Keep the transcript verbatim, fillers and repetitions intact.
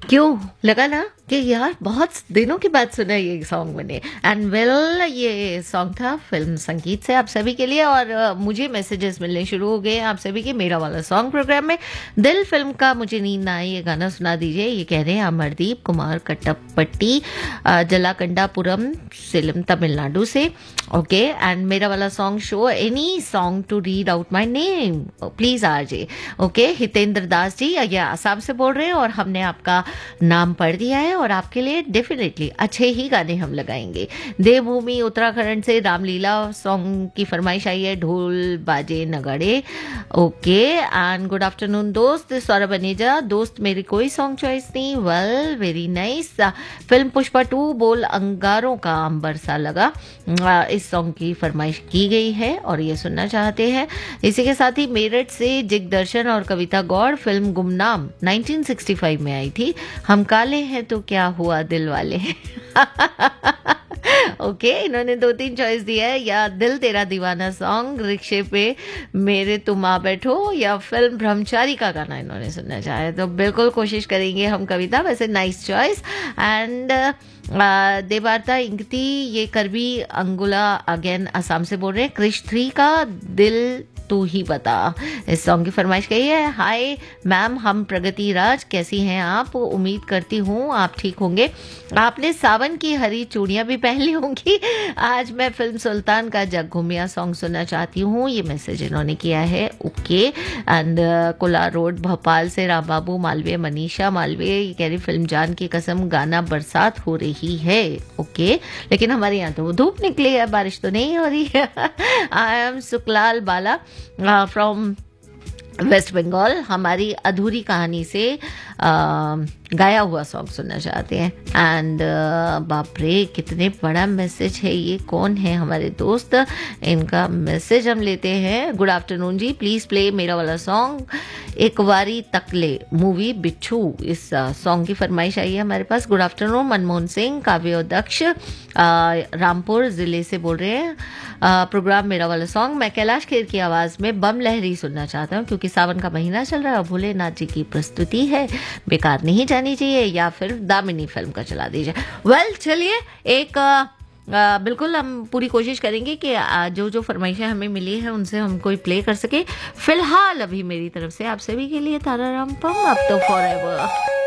क्यों लगा ना कि यार बहुत दिनों के बाद सुना ये सॉन्ग मैंने। एंड वेल well, ये सॉन्ग था फिल्म संगीत से आप सभी के लिए। और uh, मुझे मैसेजेस मिलने शुरू हो गए आप सभी के मेरा वाला सॉन्ग प्रोग्राम में। दिल फिल्म का मुझे नींद ना आई ये गाना सुना दीजिए, ये कह रहे हैं अमरदीप कुमार कट्टपट्टी, uh, जलाकंडापुरम सिलम तमिलनाडु से। ओके एंड मेरा वाला song show any song to read out my name please R J. Okay Hitendra Das ji ये आसाम से बोल रहे हैं और हमने आपका नाम पढ़ दिया है और आपके लिए डेफिनेटली अच्छे ही गाने हम लगाएंगे। देवभूमि उत्तराखंड से रामलीला सॉन्ग की फरमाइश आई है, ढोल बाजे नगाड़े। ओके एंड गुड आफ्टरनून दोस्त सौरभ अनेजा। दोस्त मेरी कोई सॉन्ग चॉइस नहीं, well very nice. Film Pushpa to बोल अंगारों का अंबर सा लगा, इस सॉन्ग की फरमाइश की गई है और ये सुनना चाहते हैं। इसी के साथ ही मेरठ से जिगदर्शन और कविता गौड़, फिल्म गुमनाम नाइनटीन सिक्सटी फाइव में आई थी। हम काले हैं तो क्या हुआ दिल वाले हैं। ओके okay, इन्होंने दो तीन चॉइस दिया है, या दिल तेरा दीवाना सॉन्ग, रिक्शे पे मेरे तुम आ बैठो, या फिल्म ब्रह्मचारी का गाना इन्होंने सुनना चाहे तो बिल्कुल कोशिश करेंगे हम कविता। वैसे नाइस चॉइस। एंड देवार्ता इंगती ये करबी अंगुला अगेन असम से बोल रहे हैं, क्रिश थ्री का दिल तू ही बता, इस सॉन्ग की फरमाइश कही है। हाय मैम हम प्रगति राज, कैसी हैं आप? उम्मीद करती हूँ आप ठीक होंगे। आपने सावन की हरी चूड़ियाँ भी पहन ली होंगी। आज मैं फिल्म सुल्तान का जग घूमिया सॉन्ग सुनना चाहती हूँ, ये मैसेज इन्होंने किया है। Okay and Cola road Bhopal से राम बाबू मालवीय, मनीषा मालवीय ये कह रही फिल्म जान की कसम गाना बरसात हो रही है। ओके लेकिन हमारे यहाँ तो धूप निकली है, बारिश तो नहीं हो रही है। I am Sukhlal Bala from waste Bengal, हमारी अधूरी कहानी से uh, गाया हुआ सॉन्ग सुनना चाहते हैं। एंड uh, बाप रे कितने बड़ा मैसेज है ये, कौन है हमारे दोस्त, इनका मैसेज हम लेते हैं। Good afternoon ji, please play मेरा वाला सॉन्ग एक बारी तकले मूवी बिच्छू, इस सॉन्ग की फरमाइश आई है हमारे पास। गुड आफ्टरनून मनमोहन सिंह, काव्य दक्ष रामपुर जिले से बोल रहे हैं, प्रोग्राम मेरा वाला सॉन्ग। मैं कैलाश खेर की आवाज में बम लहरी सुनना चाहता हूँ क्योंकि सावन का महीना चल रहा है और भोलेनाथ जी की प्रस्तुति है, बेकार नहीं जानी चाहिए, या फिर दामिनी फिल्म का चला दीजिए। वेल well, चलिए एक आ, आ, बिल्कुल हम पूरी कोशिश करेंगे कि आ, जो जो फरमाइशें हमें मिली हैं उनसे हम कोई प्ले कर सके। फिलहाल अभी मेरी तरफ से आप सभी के लिए तारा राम पम, अब तो फॉरएवर।